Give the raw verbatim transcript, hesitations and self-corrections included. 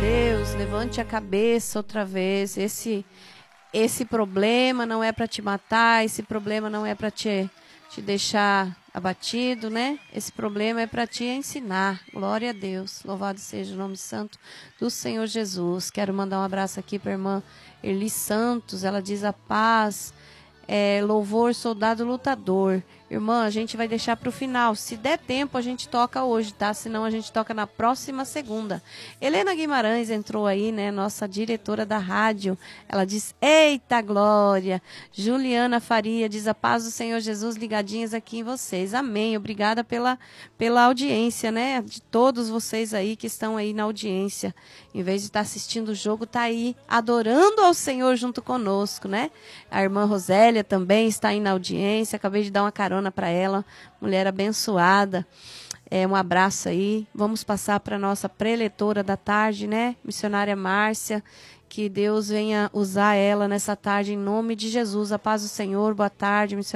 Deus, levante a cabeça outra vez. Esse, esse problema não é para te matar, esse problema não é para te, te deixar abatido, né? Esse problema é para te ensinar. Glória a Deus. Louvado seja o nome santo do Senhor Jesus. Quero mandar um abraço aqui para a irmã Erli Santos. Ela diz a paz, é, louvor, soldado lutador. Irmã, a gente vai deixar para o final. Se der tempo, a gente toca hoje, tá? Senão a gente toca na próxima segunda. Helena Guimarães entrou aí, né? Nossa diretora da rádio. Ela diz, eita glória. Juliana Faria diz, a paz do Senhor Jesus ligadinhas aqui em vocês. Amém. Obrigada pela, pela audiência, né? De todos vocês aí que estão aí na audiência. Em vez de estar assistindo o jogo, tá aí adorando ao Senhor junto conosco, né? A irmã Rosélia também está aí na audiência. Acabei de dar uma carona para ela, mulher abençoada. É, um abraço aí. Vamos passar para nossa preletora da tarde, né? Missionária Márcia. Que Deus venha usar ela nessa tarde em nome de Jesus. A paz do Senhor. Boa tarde, missionária.